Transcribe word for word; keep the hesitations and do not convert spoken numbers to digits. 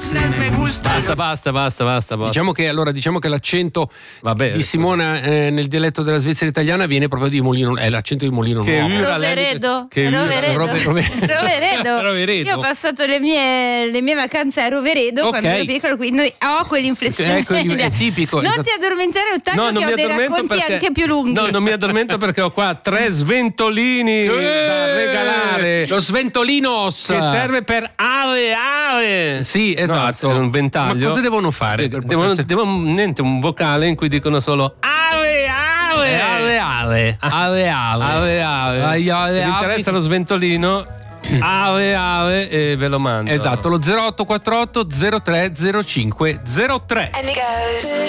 Basta, basta, basta, basta. Diciamo che allora diciamo che l'accento Vabbè, di Simona eh, nel dialetto della Svizzera italiana viene proprio di Molino, è l'accento di Molino Che Nuovo. ura, Roveredo, che ura, Roveredo. Rove- Rove- Roveredo. Roveredo. Io ho passato le mie, le mie vacanze a Roveredo Ok. quando ero piccola, quindi ho quell'inflessione. Ecco, è tipico. Non esatto. ti addormentare, Ottavio, No, non che mi ho dei addormento racconti perché anche più lunghi. No, non mi addormento perché ho qua tre sventolini da regalare. Lo sventolinos Che serve per ave ave. Sì, esatto. No, è un ventaglio. Ma cosa devono fare? per Devono, potersi- devono niente, un vocale in cui dicono solo ave ave. Eh, ave ave ave ave Ave ave. Ai, ave, Se vi ave. interessa lo sventolino, ave ave e ve lo mando. Esatto, lo zero otto quattro otto zero tre zero cinque zero tre.